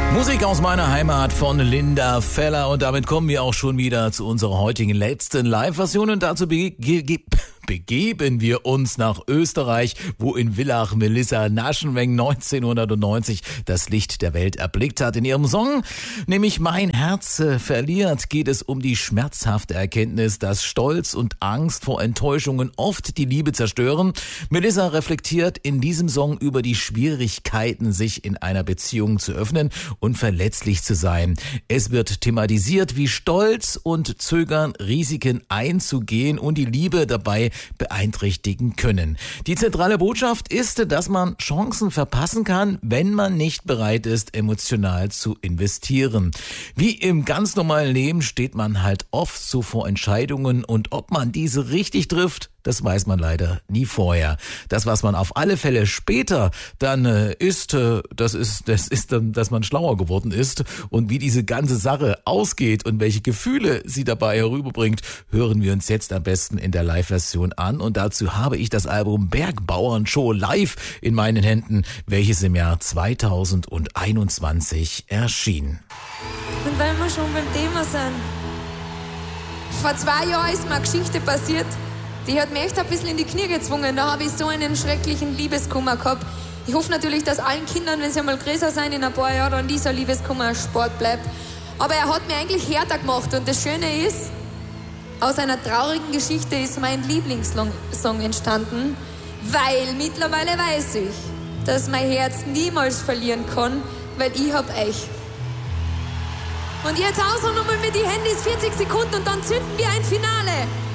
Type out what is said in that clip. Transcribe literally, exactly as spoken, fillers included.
Musik aus meiner Heimat von Linda Feller und damit kommen wir auch schon wieder zu unserer heutigen letzten Live-Version und dazu be- ge- ge- begeben wir uns nach Österreich, wo in Villach Melissa Naschenweng neunzehnhundertneunzig das Licht der Welt erblickt hat. In ihrem Song, nämlich Mein Herz verliert, geht es um die schmerzhafte Erkenntnis, dass Stolz und Angst vor Enttäuschungen oft die Liebe zerstören. Melissa reflektiert in diesem Song über die Schwierigkeiten, sich in einer Beziehung zu öffnen und verletzlich zu sein. Es wird thematisiert, wie Stolz und Zögern Risiken einzugehen und die Liebe dabei beeinträchtigen können. Die zentrale Botschaft ist, dass man Chancen verpassen kann, wenn man nicht bereit ist, emotional zu investieren. Wie im ganz normalen Leben steht man halt oft so vor Entscheidungen und ob man diese richtig trifft, das weiß man leider nie vorher. Das, was man auf alle Fälle später dann äh, ist, äh, das ist, das ist dann, dass man schlauer geworden ist. Und wie diese ganze Sache ausgeht und welche Gefühle sie dabei herüberbringt, hören wir uns jetzt am besten in der Live-Version an. Und dazu habe ich das Album Bergbauernshow live in meinen Händen, welches im Jahr zweitausendeinundzwanzig erschien. Und weil wir schon beim Thema sind, vor zwei Jahren ist mir eine Geschichte passiert, die hat mich echt ein bisschen in die Knie gezwungen. Da habe ich so einen schrecklichen Liebeskummer gehabt. Ich hoffe natürlich, dass allen Kindern, wenn sie einmal größer sein, in ein paar Jahren an dieser Liebeskummer Sport bleibt. Aber er hat mir eigentlich härter gemacht. Und das Schöne ist, aus einer traurigen Geschichte ist mein Lieblingssong entstanden, weil mittlerweile weiß ich, dass mein Herz niemals verlieren kann, weil ich hab euch. Und jetzt aus und nochmal mit die Handys vierzig Sekunden und dann zünden wir ein Finale.